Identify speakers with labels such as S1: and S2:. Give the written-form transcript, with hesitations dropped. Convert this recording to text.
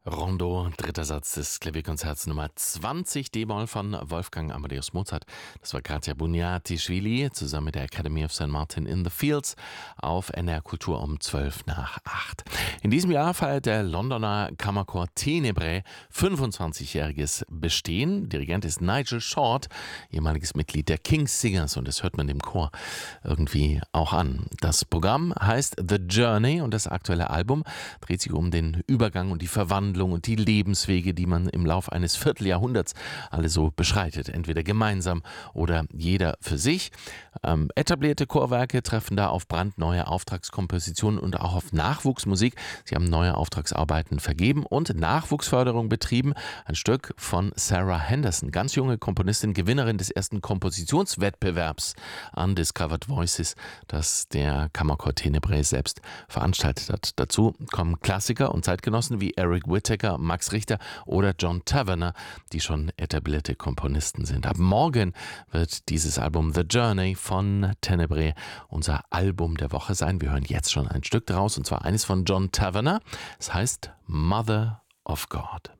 S1: Rondo, dritter Satz des Klavierkonzerts Nummer 20 D-Moll von Wolfgang Amadeus Mozart. Das war Katja Buniatischvili zusammen mit der Academy of St. Martin in the Fields auf NR Kultur um 7:55. In diesem Jahr feiert der Londoner Kammerchor Tenebrae 25-jähriges Bestehen. Dirigent ist Nigel Short, ehemaliges Mitglied der King's Singers, und das hört man dem Chor irgendwie auch an. Das Programm heißt The Journey und das aktuelle Album dreht sich um den Übergang und die Verwandlung und die Lebenswege, die man im Lauf eines Vierteljahrhunderts alle so beschreitet, entweder gemeinsam oder jeder für sich. Etablierte Chorwerke treffen da auf brandneue Auftragskompositionen und auch auf Nachwuchsmusik. Sie haben neue Auftragsarbeiten vergeben und Nachwuchsförderung betrieben. Ein Stück von Sarah Henderson, ganz junge Komponistin, Gewinnerin des ersten Kompositionswettbewerbs Undiscovered Voices, das der Kammerchor Tenebrae selbst veranstaltet hat. Dazu kommen Klassiker und Zeitgenossen wie Eric Whittaker, Max Richter oder John Tavener, die schon etablierte Komponisten sind. Ab morgen wird dieses Album The Journey von Tenebrae unser Album der Woche sein. Wir hören jetzt schon ein Stück draus, und zwar eines von John Tavener. Es heißt Mother of God.